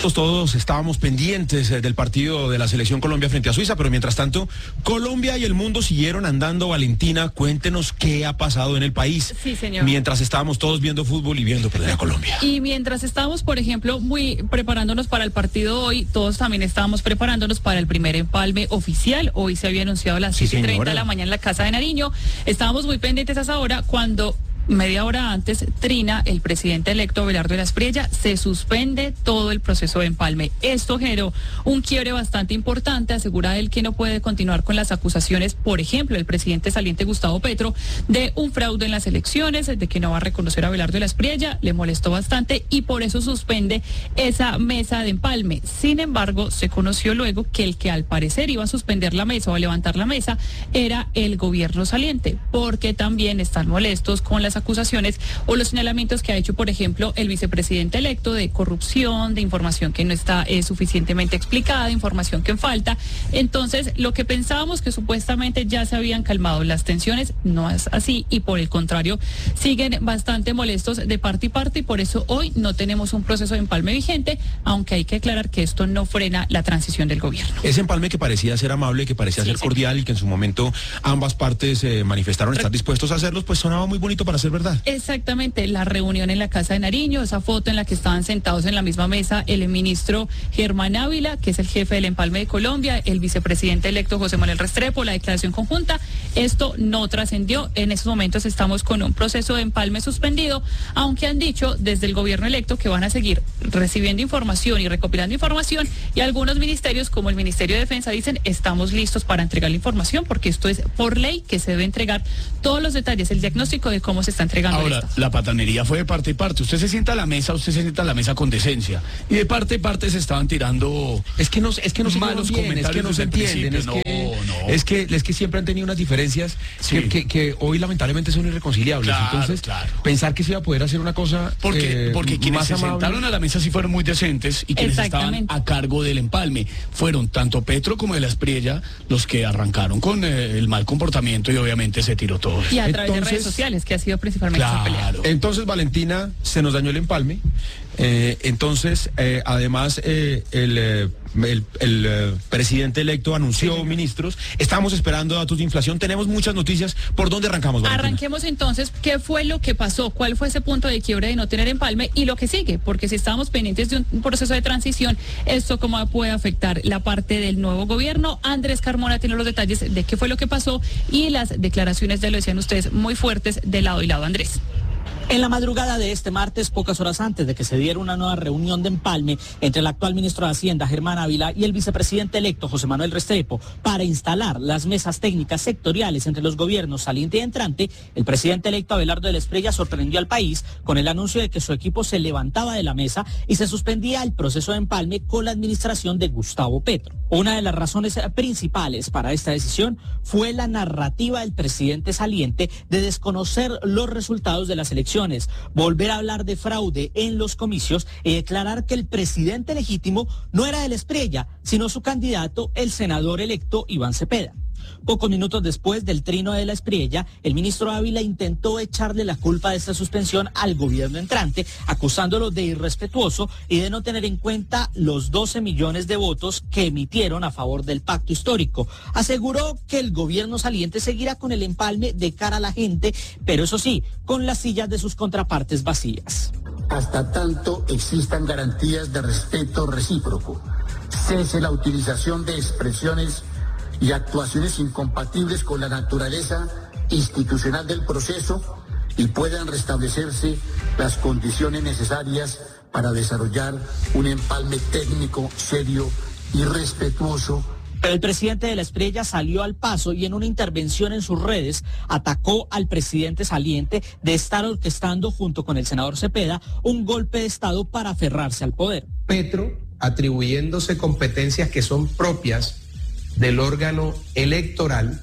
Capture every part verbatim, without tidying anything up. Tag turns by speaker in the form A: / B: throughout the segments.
A: Todos estábamos pendientes del partido de la selección Colombia frente a Suiza, pero mientras tanto, Colombia y el mundo siguieron andando. Valentina, cuéntenos qué ha pasado en el país.
B: Sí, señor.
A: Mientras estábamos todos viendo fútbol y viendo perder a Colombia.
B: Y mientras estábamos, por ejemplo, muy preparándonos para el partido hoy, todos también estábamos preparándonos para el primer empalme oficial. Hoy se había anunciado a las
A: Sí,
B: siete y treinta de
A: señora.
B: la mañana en la Casa de Nariño. Estábamos muy pendientes a esa hora cuando... Media hora antes, Trina, el presidente electo Abelardo de la Espriella, se suspende todo el proceso de empalme. Esto generó un quiebre bastante importante. Asegura él que no puede continuar con las acusaciones, por ejemplo, el presidente saliente Gustavo Petro, de un fraude en las elecciones, de que no va a reconocer a Abelardo de la Espriella. Le molestó bastante y por eso suspende esa mesa de empalme. Sin embargo, se conoció luego que el que al parecer iba a suspender la mesa o a levantar la mesa era el gobierno saliente, porque también están molestos con las acusaciones o los señalamientos que ha hecho, por ejemplo, el vicepresidente electo de corrupción, de información que no está eh, suficientemente explicada, información que falta. Entonces, lo que pensábamos que supuestamente ya se habían calmado las tensiones, no es así y por el contrario, siguen bastante molestos de parte y parte y por eso hoy no tenemos un proceso de empalme vigente, aunque hay que aclarar que esto no frena la transición del gobierno.
A: Ese empalme que parecía ser amable, que parecía
B: Sí,
A: ser
B: sí.
A: cordial y que en su momento ambas partes eh, manifestaron estar dispuestos a hacerlos, pues sonaba muy bonito para ser verdad.
B: Exactamente, la reunión en la Casa de Nariño, esa foto en la que estaban sentados en la misma mesa el ministro Germán Ávila, que es el jefe del empalme de Colombia, el vicepresidente electo José Manuel Restrepo, la declaración conjunta. Esto no trascendió. En estos momentos estamos con un proceso de empalme suspendido, aunque han dicho desde el gobierno electo que van a seguir recibiendo información y recopilando información, y algunos ministerios como el Ministerio de Defensa dicen estamos listos para entregar la información porque esto es por ley que se debe entregar todos los detalles, el diagnóstico de cómo se está entregando.
C: Ahora, la patanería fue de parte y parte. Usted se sienta a la mesa, usted se sienta a la mesa con decencia. Y de parte y parte se estaban tirando
A: Es que no, es que no se
C: malos
A: llevan bien, es que
C: comentarios
A: no se
C: desde el
A: entienden, es
C: principio.
A: que,
C: No, no.
A: es que es que siempre han tenido unas diferencias
C: Sí.
A: que, que, que hoy lamentablemente son irreconciliables.
C: Claro,
A: Entonces,
C: claro.
A: pensar que se iba a poder hacer una cosa
C: Porque,
A: eh,
C: porque quienes
A: más
C: se
A: amable.
C: sentaron a la mesa sí fueron muy decentes y quienes estaban
B: Exactamente.
C: a cargo del empalme fueron tanto Petro como de la Espriella los que arrancaron con eh, el mal comportamiento y obviamente se tiró todo.
B: Y a través de
A: Entonces-
B: redes sociales, que ha sido principalmente esa pelea.
C: Claro.
A: Entonces, Valentina, se nos dañó el empalme. Eh, entonces, eh, además, eh, el, eh, el, el, eh, presidente electo anunció
B: Sí.
A: ministros. Estamos esperando datos de inflación. Tenemos muchas noticias. ¿Por dónde arrancamos, Valentina?
B: Arranquemos entonces, ¿qué fue lo que pasó? ¿Cuál fue ese punto de quiebre de no tener empalme y lo que sigue? Porque si estábamos pendientes de un proceso de transición, ¿esto cómo puede afectar la parte del nuevo gobierno? Andrés Carmona tiene los detalles de qué fue lo que pasó y las declaraciones de, lo decían ustedes, muy fuertes de lado y lado. Andrés.
D: En la madrugada de este martes, pocas horas antes de que se diera una nueva reunión de empalme entre el actual ministro de Hacienda, Germán Ávila, y el vicepresidente electo, José Manuel Restrepo, para instalar las mesas técnicas sectoriales entre los gobiernos saliente y entrante, el presidente electo Abelardo de la Espriella sorprendió al país con el anuncio de que su equipo se levantaba de la mesa y se suspendía el proceso de empalme con la administración de Gustavo Petro. Una de las razones principales para esta decisión fue la narrativa del presidente saliente de desconocer los resultados de las elecciones, volver a hablar de fraude en los comicios y declarar que el presidente legítimo no era de la Espriella, sino su candidato, el senador electo Iván Cepeda. Pocos minutos después del trino de la Espriella, el ministro Ávila intentó echarle la culpa de esta suspensión al gobierno entrante, acusándolo de irrespetuoso y de no tener en cuenta los doce millones de votos que emitieron a favor del pacto histórico. Aseguró que el gobierno saliente seguirá con el empalme de cara a la gente, pero eso sí, con las sillas de sus contrapartes vacías.
E: Hasta tanto existan garantías de respeto recíproco, cese la utilización de expresiones y actuaciones incompatibles con la naturaleza institucional del proceso y puedan restablecerse las condiciones necesarias para desarrollar un empalme técnico, serio y respetuoso.
D: Pero el presidente de la Espriella salió al paso y en una intervención en sus redes atacó al presidente saliente de estar orquestando junto con el senador Cepeda un golpe de Estado para aferrarse al poder.
F: Petro, atribuyéndose competencias que son propias del órgano electoral,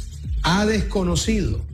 F: ha desconocido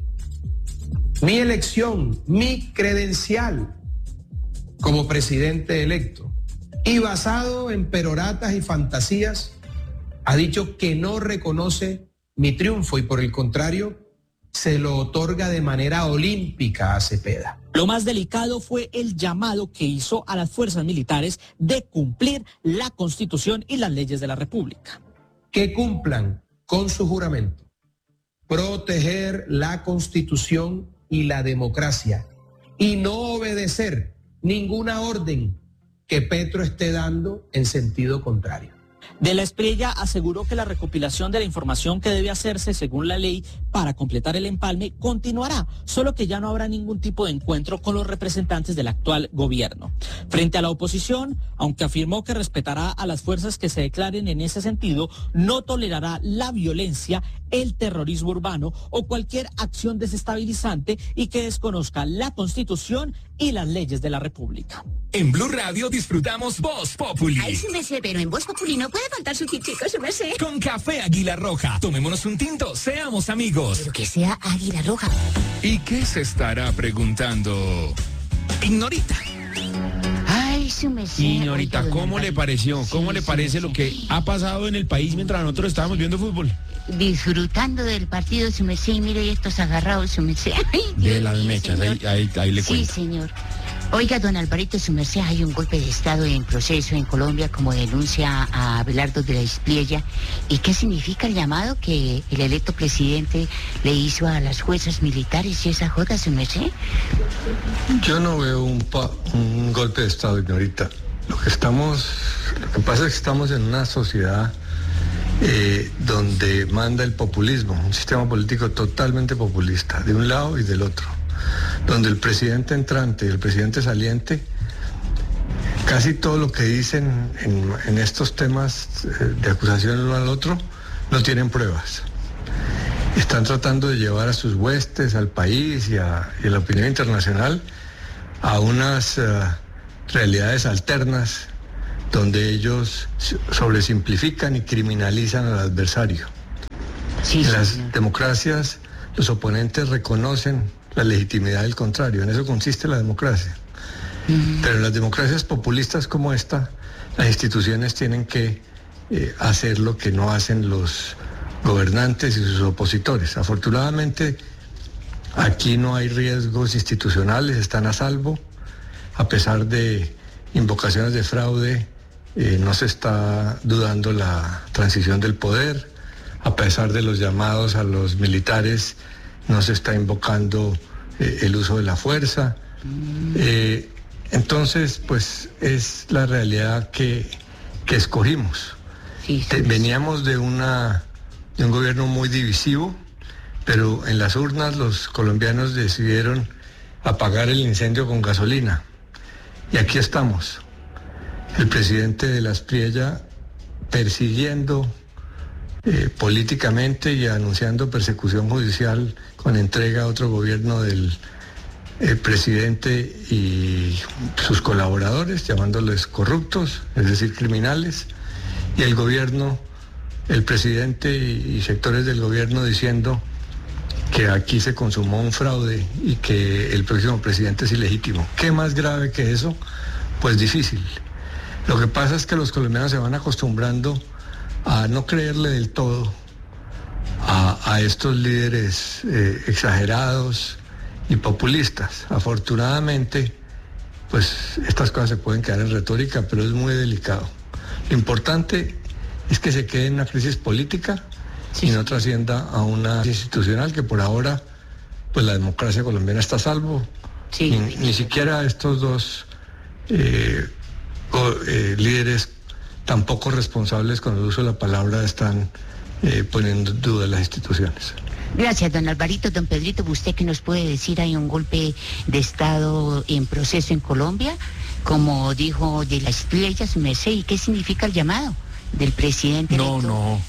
F: mi elección, mi credencial como presidente electo, y basado en peroratas y fantasías, ha dicho que no reconoce mi triunfo y por el contrario, se lo otorga de manera olímpica a Cepeda.
D: Lo más delicado fue el llamado que hizo a las fuerzas militares de cumplir la Constitución y las leyes de la República.
F: Que cumplan con su juramento, proteger la Constitución y la democracia y no obedecer ninguna orden que Petro esté dando en sentido contrario.
D: De la Espriella aseguró que la recopilación de la información que debe hacerse según la ley para completar el empalme continuará, solo que ya no habrá ningún tipo de encuentro con los representantes del actual gobierno. Frente a la oposición, aunque afirmó que respetará a las fuerzas que se declaren en ese sentido, no tolerará la violencia, el terrorismo urbano o cualquier acción desestabilizante y que desconozca la Constitución y las leyes de la República.
G: En Blue Radio disfrutamos Voz Populi.
H: Ay, su merced, pero en Voz Populi no puede faltar su tintico, su merced.
G: Con café Águila Roja. Tomémonos un tinto, seamos amigos.
H: Pero que sea Águila Roja.
G: ¿Y qué se estará preguntando Ignorita?
H: Ay, su merced.
A: Señorita,
H: Oiga,
A: ¿cómo le pareció? ¿Cómo
H: sí,
A: le
H: sí,
A: parece
H: sí.
A: lo que ha pasado en el país mientras nosotros estábamos viendo fútbol?
H: Disfrutando del partido, su merced, y mire estos agarrados, su merced. Ay,
A: De
H: Dios
A: las
H: mío,
A: mechas, ahí,
H: señor.
A: ahí, ahí le
H: Sí,
A: cuento.
H: señor. Oiga, don Alvarito, su merced, hay un golpe de Estado en proceso en Colombia, como denuncia a Abelardo de la Espriella. ¿Y qué significa el llamado que el electo presidente le hizo a las fuerzas militares y esa joda, su merced?
I: Yo no veo un, pa- un golpe de Estado, señorita. Lo que estamos, lo que pasa es que estamos en una sociedad eh, donde manda el populismo, un sistema político totalmente populista, de un lado y del otro, donde el presidente entrante y el presidente saliente, casi todo lo que dicen en, en estos temas eh, de acusación uno al otro, no tienen pruebas. Están tratando de llevar a sus huestes, al país y a, y a la opinión internacional a unas uh, realidades alternas donde ellos sobresimplifican y criminalizan al adversario.
H: Sí,
I: En las
H: señor.
I: democracias, los oponentes reconocen la legitimidad del contrario. En eso consiste la democracia.
H: Mm.
I: Pero en las democracias populistas como esta, las instituciones tienen que eh, hacer lo que no hacen los gobernantes y sus opositores. Afortunadamente, aquí no hay riesgos institucionales, están a salvo. A pesar de invocaciones de fraude, eh, no se está dudando la transición del poder. A pesar de los llamados a los militares, no se está invocando eh, el uso de la fuerza. Eh, entonces, pues es la realidad que, que escogimos.
H: Sí, sí,
I: Te- veníamos de, una, de un gobierno muy divisivo, pero en las urnas los colombianos decidieron apagar el incendio con gasolina. Y aquí estamos, el presidente de la Espriella persiguiendo eh, políticamente y anunciando persecución judicial con entrega a otro gobierno del eh, presidente y sus colaboradores, llamándoles corruptos, es decir, criminales, y el gobierno, el presidente y, y sectores del gobierno diciendo que aquí se consumó un fraude y que el próximo presidente es ilegítimo. ¿Qué más grave que eso? Pues difícil. Lo que pasa es que los colombianos se van acostumbrando a no creerle del todo a, a estos líderes eh, exagerados y populistas. Afortunadamente, pues estas cosas se pueden quedar en retórica, pero es muy delicado. Lo importante es que se quede en una crisis política y no trascienda a una institucional que por ahora, pues la democracia colombiana está a salvo.
H: Sí.
I: Ni, ni siquiera estos dos eh, o, eh, líderes tan poco responsables con el uso de la palabra están eh, poniendo en duda las instituciones.
H: Gracias, don Alvarito. Don Pedrito, ¿usted qué nos puede decir? ¿Hay un golpe de Estado en proceso en Colombia? Como dijo de la Espriella, su merced, ¿y qué significa el llamado del presidente?
J: No,
H: electo?
J: no.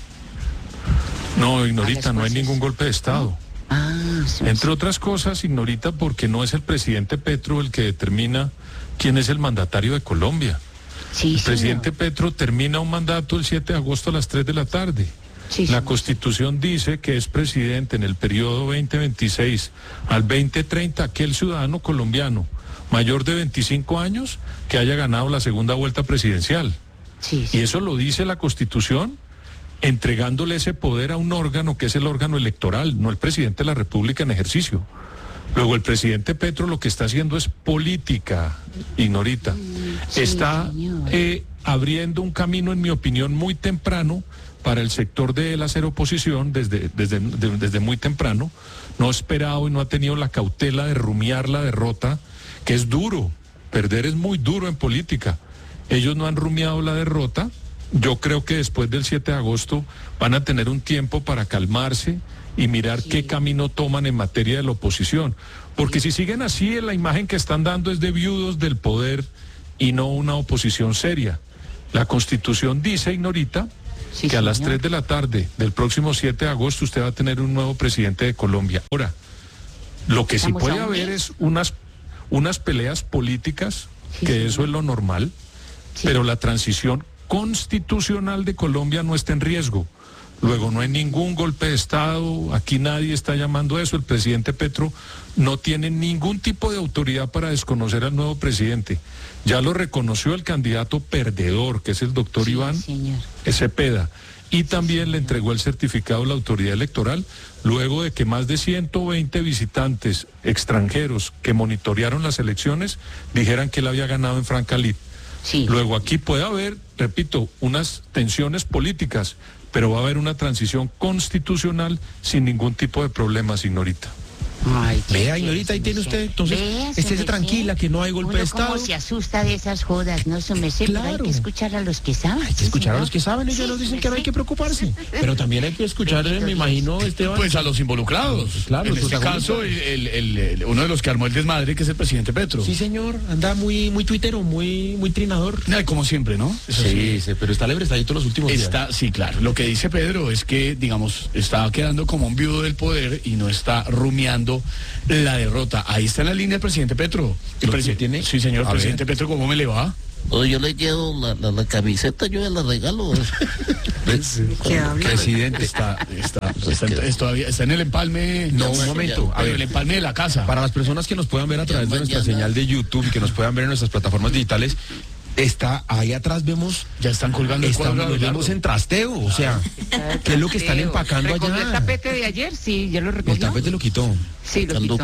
J: No,
H: A
J: Ignorita,
H: las
J: no hay
H: fuerzas.
J: ningún golpe de Estado.
H: Ah, su
J: Entre
H: merced.
J: otras cosas, Ignorita, porque no es el presidente Petro el que determina quién es el mandatario de Colombia.
H: Sí,
J: El
H: señor.
J: presidente Petro termina un mandato el siete de agosto a las tres de la tarde.
H: Sí,
J: La
H: señor.
J: Constitución dice que es presidente en el periodo veinte veintiséis al veinte treinta aquel ciudadano colombiano mayor de veinticinco años que haya ganado la segunda vuelta presidencial.
H: Sí,
J: Y
H: sí.
J: eso lo dice la Constitución, entregándole ese poder a un órgano que es el órgano electoral, no el presidente de la República en ejercicio. Luego el presidente Petro lo que está haciendo es política, Ignorita.
H: Sí,
J: está eh, abriendo un camino, en mi opinión, muy temprano para el sector de él hacer oposición desde, desde, de, desde muy temprano. No ha esperado y no ha tenido la cautela de rumiar la derrota, que es duro. Perder es muy duro en política. Ellos no han rumiado la derrota. Yo creo que después del siete de agosto van a tener un tiempo para calmarse y mirar sí. qué camino toman en materia de la oposición. Porque si siguen así, la imagen que están dando es de viudos del poder y no una oposición seria. La Constitución dice, Ignorita, sí, que a las tres de la tarde del próximo siete de agosto usted va a tener un nuevo presidente de Colombia. Ahora, lo que sí puede haber es unas, unas peleas políticas, sí, que sí, eso es lo normal, sí. pero la transición constitucional de Colombia no está en riesgo. Luego, no hay ningún golpe de Estado, aquí nadie está llamando a eso. El presidente Petro no tiene ningún tipo de autoridad para desconocer al nuevo presidente. Ya lo reconoció el candidato perdedor, que es el doctor sí, Iván Cepeda, y también sí, le entregó el certificado a la autoridad electoral, luego de que más de ciento veinte visitantes extranjeros que monitorearon las elecciones dijeran que él había ganado en franca lid. Sí. Luego aquí puede haber, repito, unas tensiones políticas, pero va a haber una transición constitucional sin ningún tipo de problemas, Ignorita.
A: Ay, vea, Ignorita, ahí tiene usted, entonces, estése tranquila, que no hay golpe de Estado.
H: Uno se asusta de esas jodas, no se me sé, claro. Pero hay que escuchar a los que saben.
A: Hay que escuchar a los que saben, ellos sí, nos dicen sí, que no hay que preocuparse. Pero también hay que escuchar, eh, me imagino, Esteban.
C: Pues a los involucrados. Claro, en este caso, el, el, el, el, uno de los que armó el desmadre, que es el presidente Petro.
A: Sí, señor, anda muy muy tuitero, muy muy trinador.
C: No, como siempre, ¿no?
A: Eso sí, sí, pero está lebrestadito los últimos
C: está, días. Sí, claro. Lo que dice Pedro es que, digamos, está quedando como un viudo del poder y no está rumiando la derrota. Ahí está en la línea el presidente Petro. ¿El presidente tiene? Sí, señor, a presidente ver. Petro, ¿cómo me le va?
K: Oh, yo le llevo la, la, la camiseta, yo la regalo.
A: Presidente.
C: Está, está, está, está, está, todavía, está en el empalme.
A: No, un momento.
C: A ver, el empalme de la casa.
A: Para las personas que nos puedan ver a través ya, de nuestra mañana. señal de YouTube y que nos puedan ver en nuestras plataformas digitales, está ahí atrás, vemos.
C: Ya están colgando el
A: estamos,
C: cuadro.
A: Nos vemos en trasteo, o sea, ¿qué es lo que están empacando
H: ¿Recogió
A: allá?
H: El tapete de ayer? Sí, ya lo recogió.
A: El tapete lo quitó.
H: Sí, lo quitó.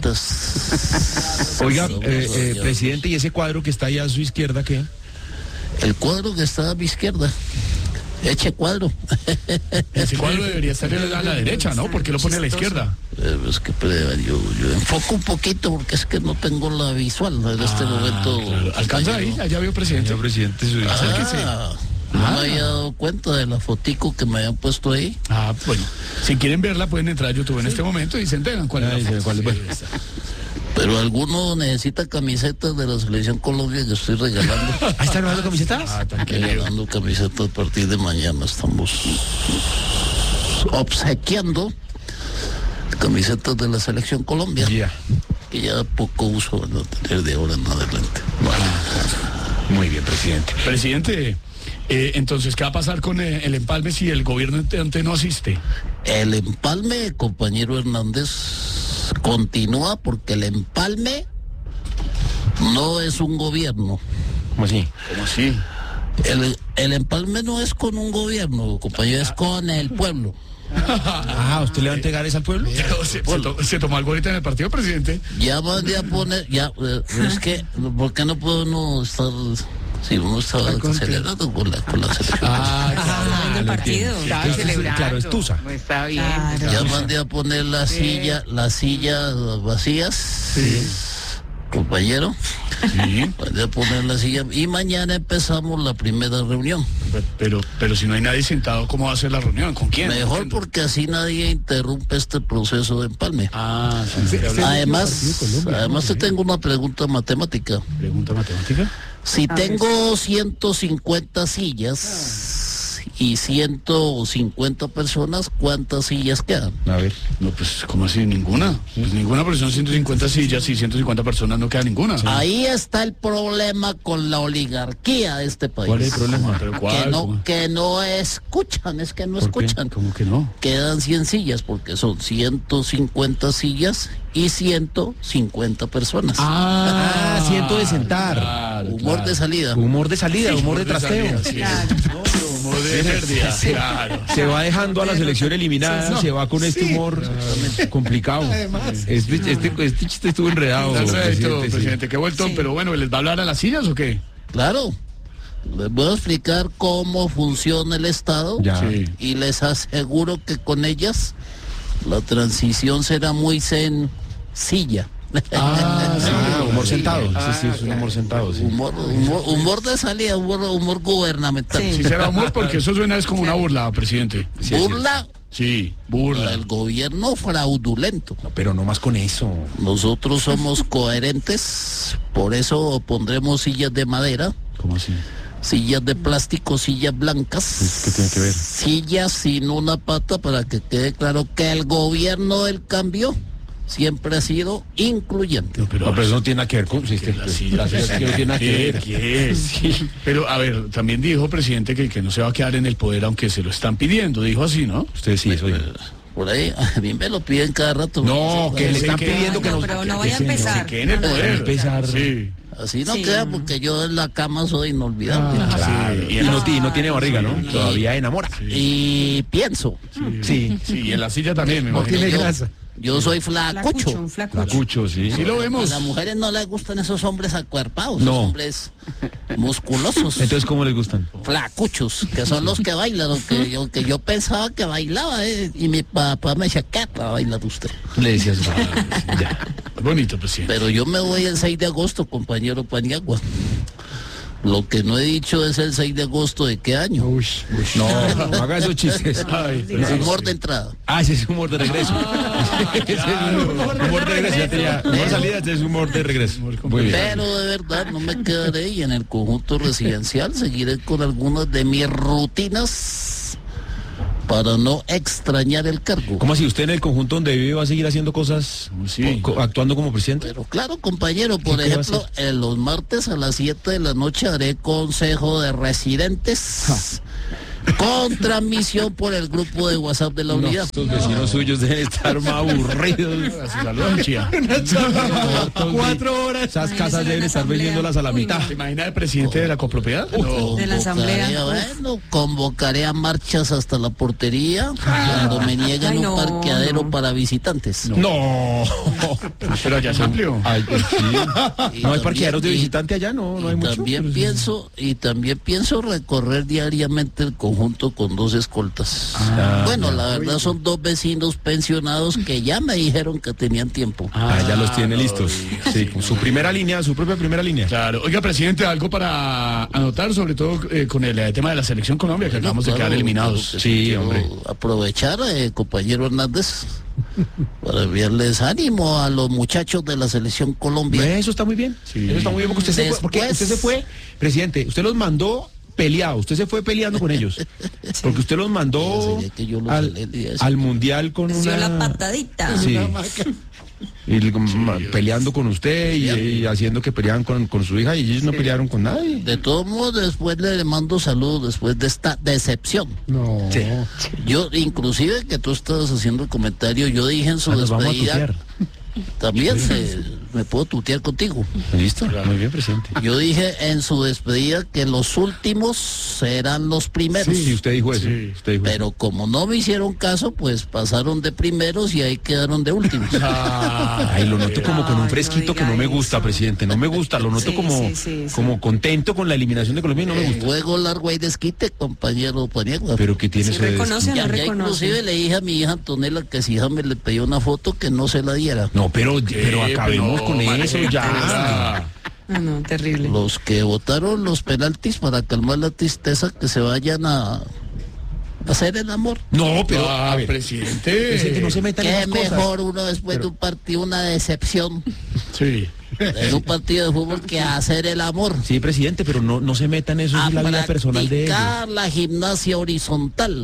K: Cositas.
A: Oiga, eh, eh, presidente, ¿y ese cuadro que está ahí a su izquierda qué?
K: El cuadro que está a mi izquierda. Eche cuadro.
C: Ese cuadro debería estar a la derecha, ¿no? ¿Por qué lo pone a la izquierda?
K: Eh, es que yo, yo enfoco un poquito porque es que no tengo la visual en ah, este momento.
C: Claro. ¿Alcanza ahí? Allá veo presidente.
A: Señor presidente, su
K: ah, no ah. me había dado cuenta de la fotico que me habían puesto ahí.
C: Ah, bueno. Si quieren verla pueden entrar a YouTube en este momento y se enteran cuál es la
A: cuál es. Bueno.
K: Pero alguno necesita camisetas de la Selección Colombia que estoy regalando.
A: ¿Ahí están regalando camisetas?
K: Ah, estoy regalando camisetas a partir de mañana. Estamos obsequiando camisetas de la Selección Colombia.
A: Yeah.
K: Que ya poco uso van a tener de ahora en adelante.
A: Bueno, muy bien, presidente.
C: Presidente, eh, entonces, ¿qué va a pasar con eh, el empalme si el gobierno entrante no asiste?
K: El empalme, compañero Hernández, continúa porque el empalme no es un gobierno.
A: ¿Cómo así?
C: ¿Cómo así?
K: El, el empalme no es con un gobierno, compañero, es con el pueblo.
A: Ah, ¿usted le va a entregar eso al pueblo?
C: Se, se, to, ¿Se tomó algo ahorita en el partido, presidente?
K: Ya mandé a poner, ya, eh, es que, ¿por qué no puedo uno estar... Sí, uno estaba celebrando con la, con la selección.
A: Ah,
L: claro, el partido.
A: Estaba celebrando. Claro, es tusa.
H: Está bien.
K: Claro. Ya mandé a poner la sí. silla, las sillas vacías.
C: Sí.
K: Compañero.
C: Sí.
K: Mandé a poner la silla y mañana empezamos la primera reunión.
C: Pero, pero si no hay nadie sentado, ¿cómo va a ser la reunión? ¿Con quién?
K: Mejor porque así nadie interrumpe este proceso de empalme.
C: Ah, sí.
K: Además, además te tengo una pregunta matemática.
C: ¿Pregunta matemática?
K: Si tengo ciento cincuenta sillas y ciento cincuenta personas, ¿cuántas sillas quedan?
C: A ver. No, pues, ¿cómo así? ¿Ninguna? Pues ninguna, porque son ciento cincuenta sillas y ciento cincuenta personas, no queda ninguna. Sí.
K: Ahí está el problema con la oligarquía de este país.
C: ¿Cuál es el problema? ¿Pero cuál?
K: Que no, que no escuchan, es que no escuchan.
C: Qué? ¿Cómo que no?
K: Quedan cien sillas porque son ciento cincuenta sillas y ciento cincuenta personas.
A: Ah, ah ciento de sentar.
K: Claro, humor claro. de salida.
A: Humor de salida, sí, humor, humor de trasteo.
C: De salida, sí. Claro. No, humor de primer día.
A: Se,
C: Claro.
A: se va dejando a la selección eliminada,
C: Sí, no.
A: se va con este
C: Sí.
A: humor complicado.
F: Además.
A: Este, este, este chiste estuvo enredado.
C: Está enredadito,
A: presidente, sí.
C: presidente, qué vuelto,
L: Sí.
C: pero bueno, ¿les va a hablar a las sillas o qué?
K: Claro. Les voy a explicar cómo funciona el Estado
A: Ya.
C: Sí.
K: y les aseguro que con ellas la transición será muy sencilla.
A: Ah, sí, humor sentado.
C: Ah,
A: sí, sí, es un humor sentado. Sí.
K: Humor, humor, humor de salida, humor, humor gubernamental.
L: Sí.
C: Sí será humor porque eso suena es como una burla, presidente.
A: Sí, es
K: Burla
C: Sí, burla.
K: al gobierno fraudulento.
A: No, pero no más con eso.
K: Nosotros somos coherentes, por eso pondremos sillas de madera,
A: ¿Cómo así?
K: sillas de plástico, sillas blancas.
A: ¿Qué tiene que ver?
K: Sillas sin una pata para que quede claro que el gobierno del cambio siempre ha sido incluyente.
A: No, pero eso no tiene nada que ver con... Sí, es que-
C: La silla.
A: sí, es que no tiene nada que
C: ¿Qué?
A: ver.
C: ¿Qué?
A: Sí.
C: Pero a ver, también dijo presidente que, que no se va a quedar en el poder aunque se lo están pidiendo, dijo así, ¿no?
A: Usted sí, eso dijo.
K: Por ahí, a mí me lo piden cada rato.
A: No, que le están
C: que-
A: pidiendo que
L: No,
A: nos...
L: pero no
A: que
L: vaya a
A: se-
L: empezar.
C: Que en el
L: No, no,
C: poder.
L: no.
A: Empezar.
C: Sí.
K: Así no
L: Sí.
K: queda porque yo en la cama soy inolvidable.
A: Ah, claro.
C: Sí.
A: Y, no, ti- no tiene barriga, ¿no?
C: Sí.
A: Todavía enamora.
K: Y pienso,
A: Sí.
C: Sí, y en la silla también, me
F: No
C: imagino.
F: tiene
K: yo,
F: grasa.
K: yo soy
L: Flacucho,
K: flacucho.
L: un flacucho.
A: Lacucho, sí.
C: Sí lo
K: A
C: vemos.
K: las mujeres no les gustan esos hombres acuerpados,
A: No.
K: esos hombres musculosos.
A: Entonces, ¿cómo les gustan?
K: Flacuchos, que son los que bailan, lo que yo, que yo pensaba que bailaba, eh, y mi papá me decía, ¿qué va a bailar usted?
A: Le decías, ya.
C: Bonito, presidente.
K: Pero yo me voy el seis de agosto, compañero Paniagua. Lo que no he dicho es el seis de agosto de qué año.
F: Uy,
A: No, no haga esos chistes.
C: Ay,
K: Humor de entrada.
A: Ah, ese es humor de regreso. Ese es humor, humor de regreso. Ya tenía humor de salida, ese es humor de regreso. Muy bien.
K: Pero de verdad no me quedaré y en el conjunto residencial seguiré con algunas de mis rutinas para no extrañar el cargo.
A: ¿Cómo así? ¿Usted en el conjunto donde vive va a seguir haciendo cosas,
C: Sí.
A: co- actuando como presidente?
K: Pero claro, compañero, por
A: ¿Qué- qué va a
K: ejemplo, en los martes a las siete de la noche haré consejo de residentes con transmisión por el grupo de WhatsApp de la
A: No,
K: unidad.
A: estos vecinos suyos deben estar más aburridos.
C: Saludos, Chía.
A: Cuatro horas. Esas casas deben estar vendiéndolas a la
L: Uy,
A: mitad.
C: ¿Se imagina el presidente de la copropiedad? No.
L: De la asamblea.
K: Convocaré, bueno, convocaré a marchas hasta la portería cuando me niegan
L: Ay,
K: un
L: no,
K: parqueadero
L: no.
K: para visitantes.
A: No.
C: Pero allá es amplio.
A: Ay, pues sí.
K: Y
A: No hay
K: también-
A: parqueaderos de
K: y-
A: visitante allá, no, no hay
K: y
A: mucho.
K: también
A: pero sí.
K: pienso y también pienso recorrer diariamente el conjunto con dos escoltas.
A: Ah,
K: bueno, la verdad son dos vecinos pensionados que ya me dijeron que tenían tiempo.
A: Ah, ya los tiene
C: no
A: listos.
C: digas.
A: Sí, con su primera línea, su propia primera línea.
C: Claro. Oiga, presidente, algo para anotar, sobre todo eh, con el eh, tema de la selección Colombia, que acabamos de
K: Claro,
C: quedar eliminados.
K: claro que
A: Sí,
K: quiero
A: hombre.
K: Aprovechar, eh, compañero Hernández, para enviarles ánimo a los muchachos de la selección Colombia.
A: Eso está muy bien.
C: Sí.
A: Eso está muy bien porque usted, se fue, porque
K: Después-
A: usted se fue, presidente, usted los mandó peleados, usted se fue peleando con ellos. Porque usted los mandó
K: Ya sé que yo los
A: al,
K: peleé, eso.
A: al mundial con
L: Dio
A: una...
L: la patadita.
A: Sí. Y le- ma- peleando con usted y, y haciendo que peleaban con, con su hija y ellos no pelearon con nadie.
K: De todos modos, después le mando saludos después de esta decepción.
F: no.
A: Sí.
K: Yo, inclusive que tú estabas haciendo el comentario, yo dije en su
A: Ah, nos vamos a
K: despedida,
A: tutear.
K: también eh, me puedo tutear contigo.
A: Listo, muy bien, presidente.
K: Yo dije en su despedida que los últimos serán los primeros.
A: Sí, usted dijo eso.
C: Sí.
A: Usted dijo eso.
K: Pero como no me hicieron caso, pues pasaron de primeros y ahí quedaron de últimos.
A: Ay, lo noto como con
L: Ay,
A: un
L: no
A: fresquito que
L: diga
A: no me gusta,
L: eso.
A: presidente. No me gusta, lo noto
L: Sí,
A: como,
L: sí, sí, sí.
A: como contento con la eliminación de Colombia y no me
K: El
A: gusta.
K: juego largo y desquite, compañero Paniagua.
A: Pero ¿qué tiene
L: Sí,
A: eso de
L: reconoce o
K: Ya,
L: no
K: ya inclusive
L: reconoce.
K: le dije a mi hija Antonella que si hija me le pidió una foto que no se la diera.
A: No, pero, pero
C: Eh,
A: acabemos
C: pero,
A: con eso
C: María,
A: ya.
C: ya.
L: Ah, no, terrible.
K: Los que votaron los penaltis para calmar la tristeza que se vayan a hacer el amor.
A: No, pero
C: Ah,
A: a ver,
C: presidente.
A: presidente, no se metan en
K: Qué
A: esas cosas.
K: mejor uno después de un partido, una decepción
C: Sí.
K: en un partido de fútbol que hacer el amor.
A: Sí, presidente, pero no, no se metan eso
K: A
A: en la vida personal de ellos.
K: practicar la gimnasia horizontal.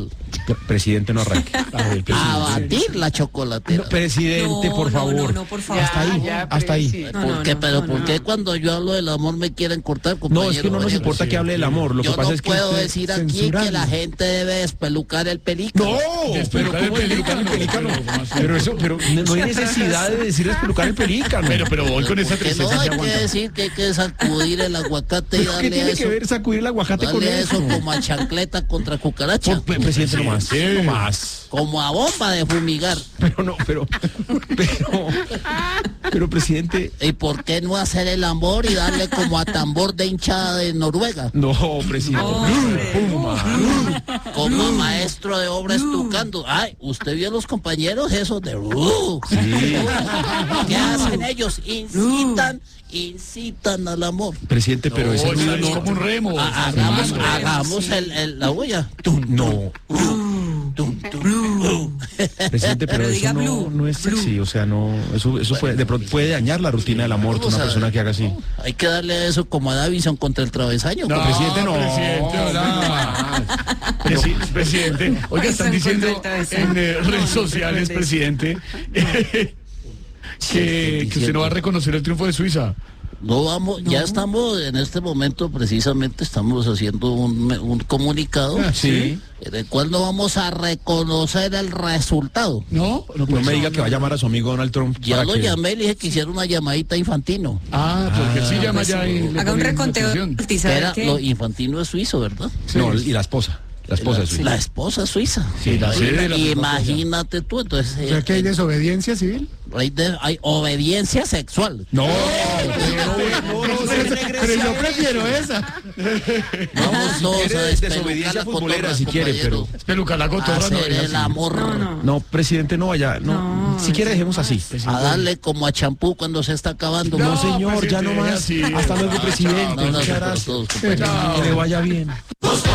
A: Presidente, no arranque.
K: A, ver, a batir la chocolatera.
A: No, presidente,
L: no,
A: por
L: no,
A: favor.
L: No, no, por favor.
A: Hasta ahí,
L: ya,
A: hasta ahí.
L: Sí.
K: ¿Por
L: no,
K: qué?
L: no,
K: Pero
L: no,
K: ¿por
L: no.
K: qué cuando yo hablo del amor me quieren cortar, compañero?
A: No, es que no nos importa que hable del amor. Lo
K: yo
A: que pasa
K: no
A: es que
K: puedo
A: usted
K: decir aquí
A: censurando.
K: que la gente debe despelucar el pelícano.
A: No, pero
C: Despelucar
A: ¿cómo
C: el
A: despelucar el
C: pelícano?
A: pelícano? Pero eso, pero no hay necesidad de decir despelucar el pelícano.
C: Pero, pero voy con esa
K: Porque no
C: tristeza.
K: hay
C: se
K: que
C: aguanta.
K: decir que hay que sacudir el aguacate y
A: ¿Pero
K: darle
A: qué tiene
K: eso.
A: que ver sacudir el aguacate con
K: Darle
A: eso?
K: eso como a chancleta contra cucaracha.
A: Por- presidente, no más.
C: Sí.
A: No más.
K: Como a bomba de fumigar.
A: Pero no, pero, pero, pero presidente.
K: ¿Y por qué no hacer el amor y darle como a tambor de hinchada de Noruega?
A: No, presidente. Puma.
K: Como maestro de obra estucando. Ay, ¿usted vio los compañeros esos de... Uh, ¿qué hacen ellos? Incitan, incitan al amor.
A: Presidente, pero ese
C: No,
A: ruido
C: es
A: no.
C: como un remo.
K: Ha- Hagamos,
C: Hermano.
K: hagamos el, el- la olla.
A: No.
K: Tum, tum.
A: Presidente, pero,
L: Pero
A: eso
L: diga
A: no,
L: blue,
A: no es sexy, o sea, no, eso, eso puede, de pronto puede dañar la rutina del amor de una persona que haga así.
K: Hay que darle eso como a Davison contra el travesaño.
C: No,
A: presidente, no.
C: Presidente, hola. Presi- presidente, oiga, están diciendo en eh, redes sociales, presidente, que, que usted no va a reconocer el triunfo de Suiza.
K: No vamos, ya estamos en este momento precisamente estamos haciendo un, me- un comunicado
C: Ah, sí.
K: en el cual no vamos a reconocer el resultado.
C: No, no,
A: No
C: puede
A: me
C: ser.
A: diga que va a llamar a su amigo Donald Trump.
K: Ya
A: para
K: lo
A: que-
K: llamé y le dije que hiciera una llamadita a Infantino.
C: Ah, porque él sí llama ya y le
L: Haga un
C: pone
L: reconteo.
C: notificación.
L: ¿Y sabe
K: Espera,
L: qué?
K: lo Infantino es suizo, ¿verdad?
A: No, y la esposa. La esposa
K: la,
A: es suiza.
K: la esposa suiza.
C: Sí, la sede de la misma
K: Imagínate tú, entonces
M: O sea, que hay
K: eh,
M: desobediencia civil.
K: hay, de- hay obediencia sexual.
A: No,
M: Pero yo prefiero esa.
K: Vamos todos
A: quiere
K: a despelucar
A: desobediencia
K: la
A: futbolera,
K: cotorra,
A: si quiere,
K: compañero.
C: Peluca la cotorra, no
K: Hacer
C: es
K: el
C: así.
K: amor.
L: No, no.
A: no, presidente, no vaya, no,
L: No,
A: si quiere dejemos así.
K: A darle como a champú cuando se está acabando.
A: No,
C: No,
A: señor, ya
C: presidente,
A: no más.
C: así.
A: Hasta luego, presidente.
K: No, no,
A: Muchas
K: no,
A: gracias.
K: todos, compañeros.
A: Que le vaya bien.